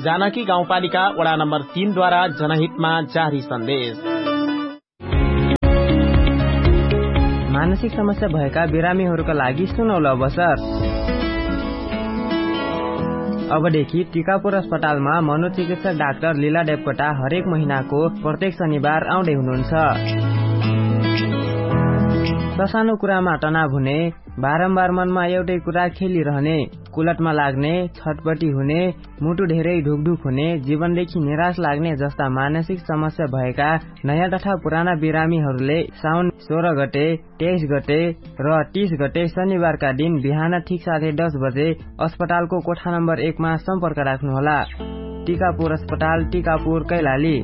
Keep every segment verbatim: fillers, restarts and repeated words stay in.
जानकी गाउँपालिका वडा नम्बर तीनद्वारा जनहितमा जारी सन्देश। मानसिक समस्या भएका बिरामीहरूका लागि सुनौलो अवसर। अबदेखि टिकापुर अस्पतालमा मनोचिकित्सक डाक्टर लीला देवकोटा हरेक महिनाको प्रत्येक शनिबार आउँदै हुनुहुन्छ। ससानो कुरामा तनाव हुने, बारम्बार मनमा एउटै कुरा खेलिरहने, कुलटमा लाग्ने, छटपटी हुने, मुटु धेरै ढुकढुक हुने, जीवनदेखि निराश लाग्ने जस्ता मानसिक समस्या भएका नयाँ तथा पुराना बिरामीहरूले साउन सोह्र गते, तेइस गते र तीस गते शनिबारका दिन बिहान ठिक साढे दस बजे अस्पतालको कोठा नम्बर एकमा सम्पर्क राख्नुहोला। टिकापुर अस्पताल, टिकापुर, कैलाली।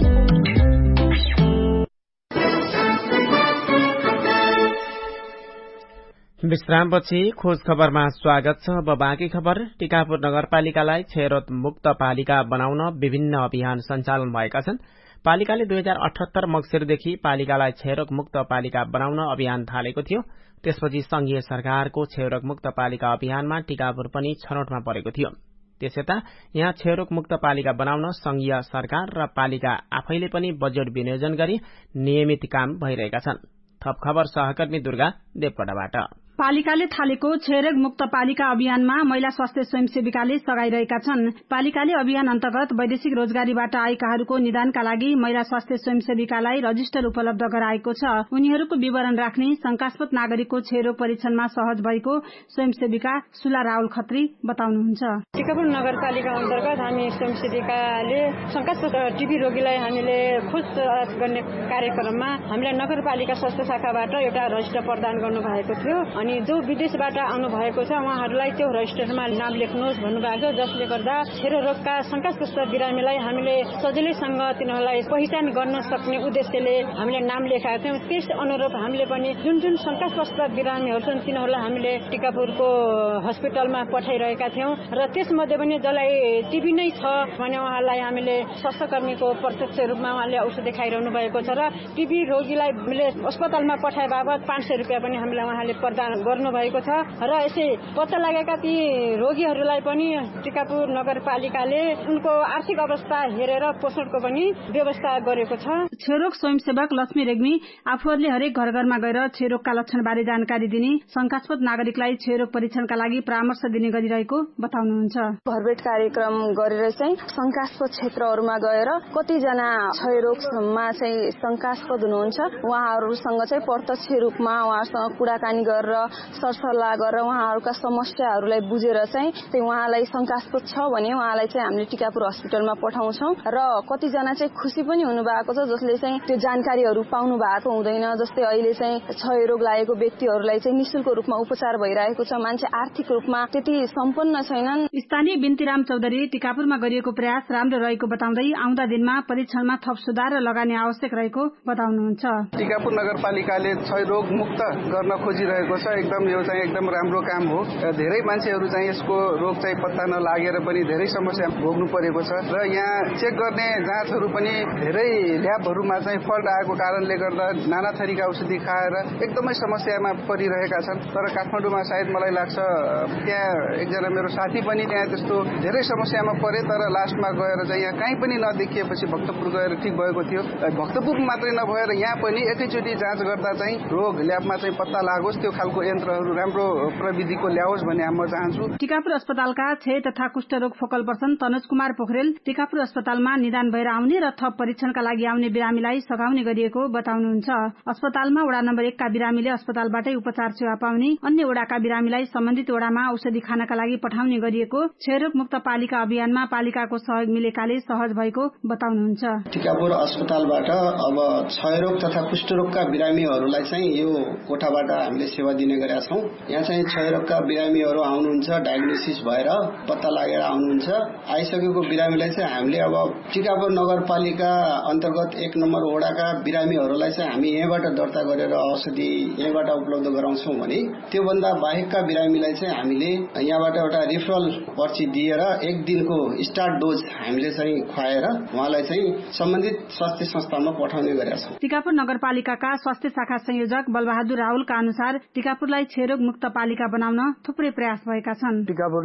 विश्रामपछि खोज खबरमा स्वागत छ। अब बाँकी खबर। टिकापुर नगरपालिकालाई क्षयरोग मुक्त पालिका बनाउन विभिन्न अभियान सञ्चालन भएका छन्। पालिकाले दुई हजार अठहत्तर मक्सिरदेखि पालिकालाई क्षयरोग मुक्त पालिका बनाउन अभियान थालेको थियो। त्यसपछि संघीय सरकारको क्षयरोग मुक्त पालिका अभियानमा टिकापुर पनि छनौटमा परेको थियो। त्यसयता यहाँ क्षयरोग मुक्त पालिका बनाउन संघीय सरकार र पालिका आफैले पनि बजेट विनियोजन गरी नियमित काम भइरहेका छन्। थप खबर सहकर्मी दुर्गा देवकोटाबाट। पालिकाले थालेको क्षयरोग मुक्त पालिका अभियानमा महिला स्वास्थ्य स्वयंसेविकाले सघाइरहेका छन्। पालिकाले अभियान अन्तर्गत वैदेशिक रोजगारीबाट आएकाहरूको निदानका लागि महिला स्वास्थ्य स्वयंसेविकालाई रजिस्टर उपलब्ध गराएको छ। उनीहरूको विवरण राख्ने शंकास्पद नागरिकको क्षयरोग परीक्षणमा सहज भएको स्वयंसेविका सुला राहुल खत्री बताउनुहुन्छ। टिकापुर नगरपालिका अन्तर्गत हामी स्वयंसेविकाले शंकास्पद टिबी रोगीलाई हामीले खोजतलास गर्ने कार्यक्रममा हामीलाई नगरपालिका स्वास्थ्य शाखाबाट एउटा रजिस्टर प्रदान गर्नु भएको थियो। अनि जो विदेशबाट आउनु भएको छ उहाँहरूलाई त्यो रजिस्टरमा नाम लेख्नुहोस् भन्नुभएको छ, जसले गर्दा क्षयरोगका शंकास्पद बिरामीलाई हामीले सजिलैसँग तिनीहरूलाई पहिचान गर्न सक्ने उद्देश्यले हामीले नाम लेखाएका थियौँ। त्यस अनुरूप हामीले पनि जुन जुन शंकास्पद बिरामीहरू छन् तिनीहरूलाई हामीले टिकापुरको हस्पिटलमा पठाइरहेका थियौँ र त्यसमध्ये पनि जसलाई टिबी नै छ भने उहाँलाई हामीले स्वास्थ्यकर्मीको प्रत्यक्ष रूपमा उहाँले औषधि खाइरहनु भएको छ र टिबी रोगीलाई हामीले अस्पतालमा पठाए बापत पाँच सय रुपियाँ पनि हामीलाई उहाँले प्रदान गर्नु भएको छ र यसै पत्ता लागेका ती रोगीहरूलाई पनि टिकापुर नगरपालिकाले उनको आर्थिक अवस्था हेरेर पोषणको पनि व्यवस्था गरेको छ। क्षयरोग स्वयंसेवक लक्ष्मी रेग्मी आफूहरूले हरेक घर घरमा गएर क्षयरोगका लक्षणबारे जानकारी दिने, शंकास्पद नागरिकलाई क्षयरोग परीक्षणका लागि परामर्श दिने गरिरहेको बताउनुहुन्छ। घरभेट कार्यक्रम गरेर चाहिँ शंकास्पद क्षेत्रहरूमा गएर कतिजना क्षयरोगमा चाहिँ शंकास्पद हुनुहुन्छ उहाँहरूसँग चाहिँ प्रत्यक्ष रूपमा उहाँहरूसँग कुराकानी गरेर सरसल्लाह गरेर उहाँहरूका समस्याहरूलाई बुझेर चाहिँ त्यो उहाँलाई शंकास्पद छ भने उहाँलाई चाहिँ हामीले टिकापुर हस्पिटलमा पठाउँछौं र कतिजना चाहिँ खुसी पनि हुनु भएको छ जसले चाहिँ त्यो जानकारीहरू पाउनु भएको हुँदैन। जस्तै अहिले चाहिँ क्षयरोग लागेको व्यक्तिहरूलाई चाहिँ निशुल्क रूपमा उपचार भइरहेको छ। मान्छे आर्थिक रूपमा त्यति सम्पन्न छैनन्। स्थानीय बिन्तीराम चौधरी टिकापुरमा गरिएको प्रयास राम्रो रहेको बताउँदै आउँदा दिनमा परीक्षणमा थप सुधार र लगानी आवश्यक रहेको बताउनुहुन्छ। टिकापुर नगरपालिकाले क्षयरोग मुक्त गर्न खोजिरहेको छ। एकदम यो चाहिँ एकदम राम्रो काम हो। धेरै मान्छेहरू चाहिँ यसको रोग चाहिँ पत्ता नलागेर पनि धेरै समस्या भोग्नु परेको छ र यहाँ चेक गर्ने जाँचहरू पनि धेरै ल्याबहरूमा चाहिँ फल्ट आएको कारणले गर्दा नाना थरीका औषधि खाएर एकदमै समस्यामा परिरहेका छन्। तर काठमाडौँमा सायद मलाई लाग्छ त्यहाँ एकजना मेरो साथी पनि त्यहाँ त्यस्तो धेरै समस्यामा परे तर लास्टमा गएर चाहिँ यहाँ कहीँ पनि नदेखिएपछि भक्तपुर गएर ठिक भएको थियो। भक्तपुर मात्रै नभएर यहाँ पनि एकैचोटि जाँच गर्दा चाहिँ रोग ल्याबमा चाहिँ पत्ता लागोस्, त्यो खालको यन्त्रहरू राम्रो प्रविधिको ल्याओस् भन्ने म चाहन्छु। टिकापुर अस्पतालका क्षय तथा कुष्ठरोग फोकल पर्सन तनुज कुमार पोखरेल टिकापुर अस्पतालमा निदान भएर आउने र थप परीक्षणका लागि आउने बिरामीलाई सघाउने गरिएको बताउनुहुन्छ। अस्पतालमा वडा नम्बर एकका बिरामीले अस्पतालबाटै उपचार सेवा पाउने, अन्य वडाका बिरामीलाई सम्बन्धित वडामा औषधि खानका लागि पठाउने गरिएको क्षयरोग मुक्त पालिका अभियानमा पालिकाको सहयोग मिलेकाले सहज भएको बताउनुहुन्छ। टिकापुर अस्पतालबाट अब क्षयरोग तथा कुष्ठरोगका बिरामीहरूलाई चाहिँ यो कोठाबाट हामीले सेवा दिने गरेका छौं। यहाँ चाहिँ क्षयरोगका बिरामीहरू आउनुहुन्छ, डायग्नोसिस भएर पत्ता लागेर आउनुहुन्छ। आइसकेको बिरामीलाई चाहिँ हामीले अब टिकापुर नगरपालिका अन्तर्गत एक नम्बर वडाका बिरामीहरूलाई चाहिँ हामी यहाँबाट दर्ता गरेर औषधि यहाँबाट उपलब्ध गराउँछौं भने त्योभन्दा बाहेकका बिरामीलाई चाहिँ हामीले यहाँबाट एउटा रिफरल पर्ची दिएर एक दिनको स्टार्ट डोज हामीले चाहिँ खुवाएर उहाँलाई चाहिँ सम्बन्धित स्वास्थ्य संस्थामा पठाउने गरेका छौं। टिकापुर नगरपालिकाका स्वास्थ्य शाखा संयोजक बलबहादुर राहुलका अनुसार टिकापुरलाई क्षयरोग मुक्त पालिका बनाउन थुप्रै प्रयास भएका छन्। टिकापुरलाई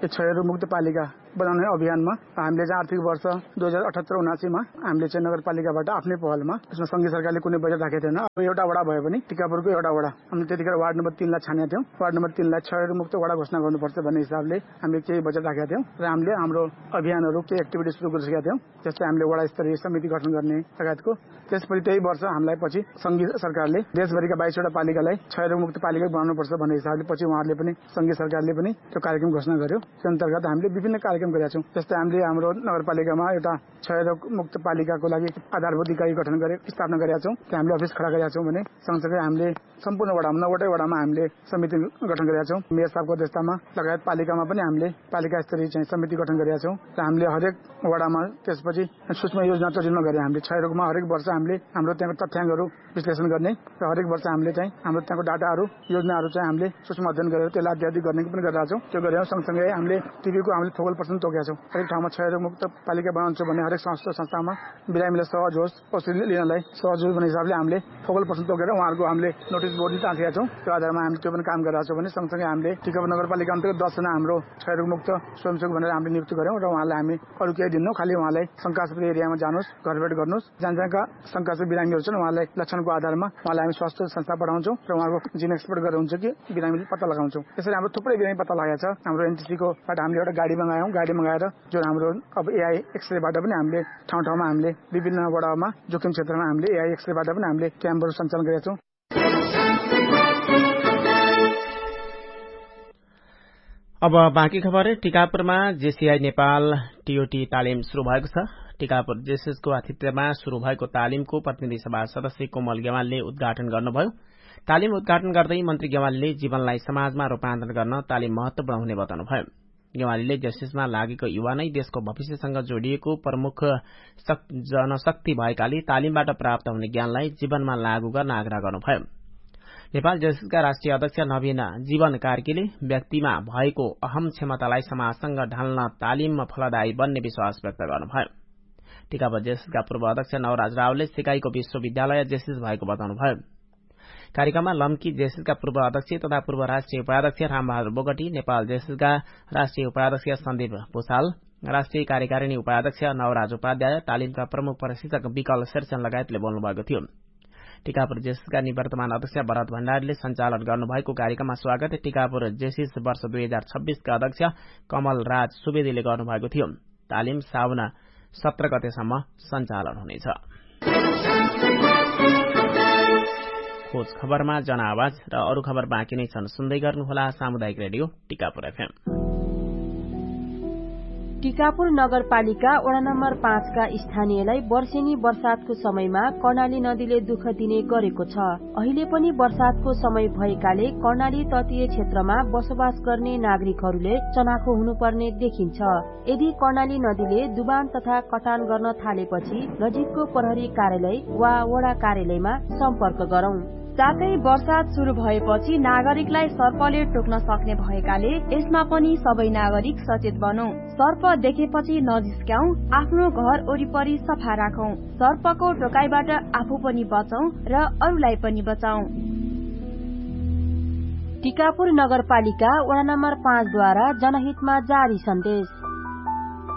यो क्षयरोग मुक्त पालिका बनाउने अभियानमा हामीले चाहिँ आर्थिक वर्ष दुई हजार अठहत्तर उनासीमा हामीले चाहिँ नगरपालिकाबाट आफ्नै पहलमा यसमा संघीय सरकारले कुनै बजेट राखेको थिएन। अब एउटा वडा भयो भने टिकापुरको एउटा वडा हामीले त्यतिखेर वार्ड नम्बर तीनलाई छानेका थियौँ। वार्ड नम्बर तीनलाई क्षयरोग मुक्त वडा घोषणा गर्नुपर्छ भन्ने हिसाबले हामीले केही बजेट राखेका थियौँ र हामीले हाम्रो अभियानहरू केही एक्टिभिटी सुरु गरिसकेका थियौँ। जस्तै हामीले वडा स्तरीय समिति गठन गर्ने लगायतको। त्यसपछि त्यही वर्ष हामीलाई पछि संघीय सरकारले देशभरिका बाइसवटा पालिकालाई क्षयरोग मुक्त पालिका बनाउनुपर्छ भन्ने हिसाबले पछि उहाँहरूले पनि संघीय सरकारले पनि त्यो कार्यक्रम घोषणा गर्यो। त्यो अन्तर्गत हामीले विभिन्न कार्यक्रम गरेका छौँ। जस्तै हामीले हाम्रो नगरपालिकामा एउटा क्षयरोग मुक्त पालिकाको लागि आधारभूत इकाइ गठन गरे स्थापना गरेका छौँ। त्यहाँ हामीले अफिस खडा गरेका छौँ भने सँगसँगै हामीले सम्पूर्ण वडामा नौवटै वडामा हामीले समिति गठन गरेका छौँ। मेयर साहबको अध्यक्षतामा लगायत पालिकामा पनि हामीले पालिका स्तरीय चाहिँ समिति गठन गरेका छौँ र हामीले हरेक वडामा त्यसपछि सूक्ष्म योजना तर्जुमा गरे। हामीले क्षयरोगमा हरेक वर्ष हामीले हाम्रो त्यहाँको तथ्याङ्कहरू विश्लेषण गर्ने र हरेक वर्ष हामीले चाहिँ हाम्रो त्यहाँको डाटाहरू योजनाहरू चाहिँ हामीले सूक्ष्म अध्ययन गरेर त्यसलाई अध्यावधि गर्ने पनि गरिरहेका छौँ। त्यो गरेर सँगसँगै हामीले टिभीको हामीले फोकल पर्सन तोकेका छौँ। हरेक ठाउँमा क्षयरोग मुक्त पालिका बनाउँछौँ भने हरेक संस्था संस्थामा बिरामीलाई सहज होस्, औषधि लिनलाई सहज होस् भन्ने हिसाबले हामीले फोकल पर्सन तोकेर उहाँहरूको हामीले नोटिस बोर्ड टाँसेका छौँ। त्यो आधारमा हामीले त्यो पनि काम गरिरहेका छौँ भने सँगसँगै हामीले टिकापुर नगरपालिका अन्तर्गत दसजना हाम्रो क्षयरोग मुक्त स्वयंसेवक भनेर हामीले नियुक्ति गऱ्यौँ र उहाँलाई हामी अरू केही दिन्नौँ। खालि उहाँलाई शङ्कास्पद एरियामा जानुहोस्, घरभेट गर्नुहोस्, जहाँ जहाँका शङ्कास्पद बिरामीहरू छन् उहाँलाई लक्षणको आधारमा उहाँलाई हामी स्वास्थ्य संस्था पठाउँछौँ र उहाँको जिन एक्सपर्ट गरेर हुन्छ कि बिरामीले पत्ता लगाउँछौँ। यसरी हाम्रो थुप्रै बिरामी पत्ता लगाएको छ। हाम्रो एनटिसीकोबाट हामीले एउटा गाडी मगायौँ। गाडी मगाएर जुन हाम्रो अब एआई एक्सरेबाट पनि हामीले ठाउँ ठाउँमा हामीले विभिन्न वडामा जोखिम क्षेत्रमा हामीले एआई एक्सरेबाट पनि हामीले क्याम्पहरू सञ्चालन गरेका छौँ। अब बाँकी खबर। टिकापुरमा जेसीआई नेपाल टीओटी तालिम शुरू भएको छ। टिकापुर जेसेसको आतिथ्यमा शुरू भएको तालिमको प्रतिनिधि सभा सदस्य कोमल गेवालले उद्घाटन गर्नुभयो। तालिम उद्घाटन गर्दै मन्त्री गेवालीले जीवनलाई समाजमा रूपान्तरण गर्न तालिम महत्व बढ़ाउने बताउनुभयो। गेवालीले जेसेसमा लागेको युवा नै देशको भविष्यसँग जोडिएको प्रमुख जनशक्ति भएकाले तालिमबाट प्राप्त हुने ज्ञानलाई जीवनमा लागू गर्न आग्रह गर्नुभयो। नेपाल जेसेसका राष्ट्रिय अध्यक्ष नवीन जीवन कार्कीले व्यक्तिमा भएको अहम क्षमतालाई समाजसँग ढाल्न तालिम फलदायी बन्ने विश्वास व्यक्त गर्नुभयो। टिकापुर जेसेसका पूर्व अध्यक्ष नवराज रावले सिकाईको विश्वविद्यालय जेसेस भएको बताउनुभयो। कार्यक्रममा लम्की जेसेसका पूर्व अध्यक्ष तथा पूर्व राष्ट्रिय उपाध्यक्ष रामबहादुर बोगटी, नेपाल जेसेसका राष्ट्रिय उपाध्यक्ष सन्दीप भूषाल, राष्ट्रिय कार्यकारिणी उपाध्यक्ष नवराज उपाध्याय, तालिमका प्रमुख प्रशिक्षक विकल शेरचन लगायतले बोल्नुभएको थियो। टिकापुर जेसेसका निवर्तमान अध्यक्ष भरत भण्डारीले सञ्चालन गर्नुभएको कार्यक्रममा स्वागत टिकापुर जेसेस वर्ष दुई हजार छब्बीसका अध्यक्ष कमल राज सुवेदीले गर्नुभएको थियो। तालिम साउन सत्र गतेसम्म सञ्चालन हुनेछ। खोज खबरमा जनआवाज र अरू खबर बाँकी नै छन्, सुन्दै गर्नुहोला सामुदायिक रेडियो टिकापुर एफएम। टिकापुर नगरपालिका वडा नम्बर पाँचका स्थानीयलाई वर्षेनी वर्षातको समयमा कर्णाली नदीले दुःख दिने गरेको छ। अहिले पनि वर्षातको समय भएकाले कर्णाली तटीय क्षेत्रमा बसोबास गर्ने नागरिकहरूले चनाखो हुनुपर्ने देखिन्छ। यदि कर्णाली नदीले डुबान तथा कटान गर्न थालेपछि नजिकको प्रहरी कार्यालय वा वडा कार्यालयमा सम्पर्क गरौं। साथै वर्षात शुरू भएपछि नागरिकलाई सर्पले टोक्न सक्ने भएकाले यसमा पनि सबै नागरिक सचेत बनौं। सर्प देखेपछि नजिस्क्याउ, आफ्नो घर वरिपरि सफा राखौं। सर्पको टोकाइबाट आफू पनि बचौं र अरूलाई पनि बचाउँ। टिकापुर नगरपालिका वडा नम्बर पाँचद्वारा जनहितमा जारी सन्देश।